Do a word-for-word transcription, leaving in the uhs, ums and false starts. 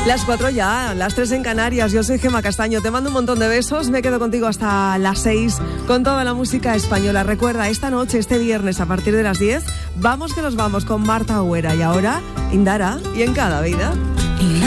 Las cuatro ya, las tres en Canarias. Yo soy Gemma Castaño, te mando un montón de besos. Me quedo contigo hasta las seis con toda la música española. Recuerda, esta noche, este viernes, a partir de las diez, vamos que nos vamos con Marta Agüera. Y ahora, Indara y En Cada Vida.